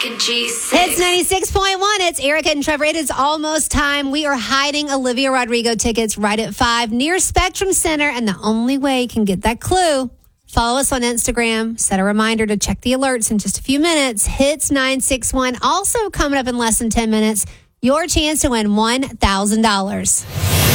like a G6. It's 96.1. It's Erica and Trevor. It is almost time. We are hiding Olivia Rodrigo tickets right at 5 near Spectrum Center. And the only way you can get that clue, follow us on Instagram. Set a reminder to check the alerts in just a few minutes. Hits 961. Also coming up in less than 10 minutes, your chance to win $1,000.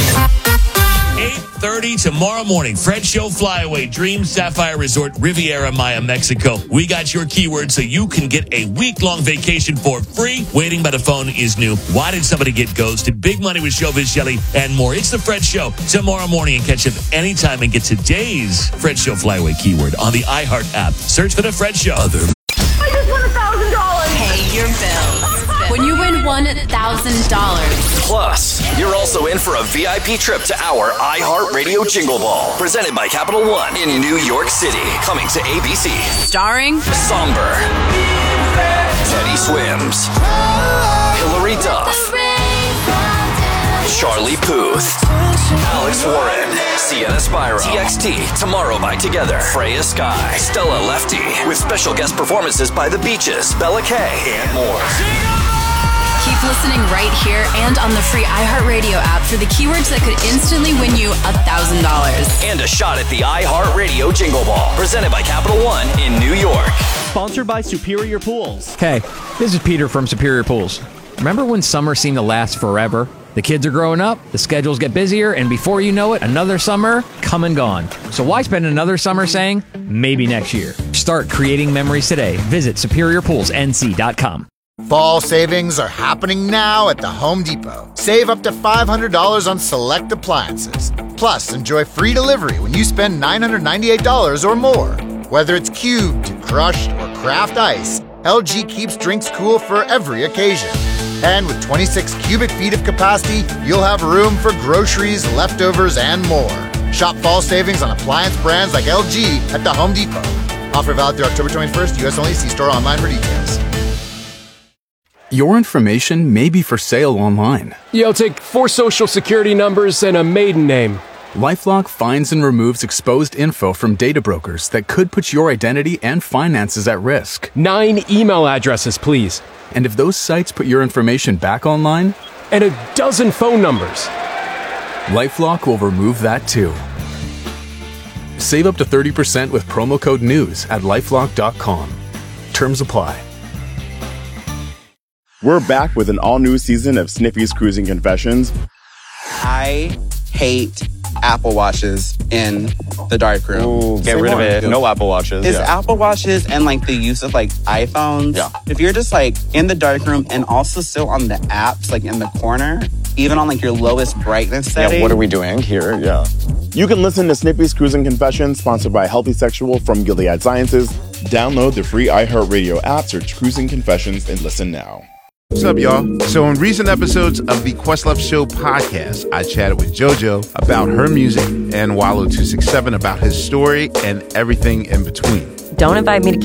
8:30 tomorrow morning. Fred Show Flyaway, Dream Sapphire Resort, Riviera Maya, Mexico. We got your keyword so you can get a week-long vacation for free. Waiting by the phone is new. Why did somebody get ghosted? Big money with Showbiz Shelley and more. It's the Fred Show tomorrow morning, and catch up anytime and get today's Fred Show Flyaway keyword on the iHeart app. Search for the Fred Show. I just won $1,000. Pay your bills. When you win $1,000. Plus, you're also in for a VIP trip to our iHeartRadio Jingle Ball, presented by Capital One in New York City, coming to ABC. Starring Somber, Teddy Swims, Hilary Duff, Charlie Puth, Alex Warren, Sienna Spyro, TXT, Tomorrow by Together, Freya Sky, Stella Lefty, with special guest performances by The Beaches, Bella Kay, and more. Keep listening right here and on the free iHeartRadio app for the keywords that could instantly win you $1,000. And a shot at the iHeartRadio Jingle Ball, presented by Capital One in New York. Sponsored by Superior Pools. Hey, this is Peter from Superior Pools. Remember when summer seemed to last forever? The kids are growing up, the schedules get busier, and before you know it, another summer come and gone. So why spend another summer saying, maybe next year? Start creating memories today. Visit SuperiorPoolsNC.com. Fall savings are happening now at the Home Depot. Save up to $500 on select appliances. Plus, enjoy free delivery when you spend $998 or more. Whether it's cubed, crushed, or craft ice, LG keeps drinks cool for every occasion. And with 26 cubic feet of capacity, you'll have room for groceries, leftovers, and more. Shop fall savings on appliance brands like LG at the Home Depot. Offer valid through October 21st, U.S. only. See store online for details. Your information may be for sale online. Yeah, I'll take 4 social security numbers and a maiden name. LifeLock finds and removes exposed info from data brokers that could put your identity and finances at risk. 9 email addresses, please. And if those sites put your information back online? And a dozen phone numbers. LifeLock will remove that too. Save up to 30% with promo code NEWS at LifeLock.com. Terms apply. We're back with an all-new season of Sniffy's Cruising Confessions. I hate Apple Watches in the darkroom. Ooh, get rid of it. No Apple Watches. It's Apple Watches and like the use of like iPhones. Yeah. If you're just like in the darkroom and also still on the apps, like in the corner, even on like your lowest brightness setting. Yeah, what are we doing here? Yeah. You can listen to Snippy's Cruising Confessions, sponsored by Healthy Sexual from Gilead Sciences. Download the free iHeartRadio app, search Cruising Confessions, and listen now. What's up, y'all? So in recent episodes of the Questlove Show podcast, I chatted with JoJo about her music and Wallow267 about his story and everything in between. Don't invite me to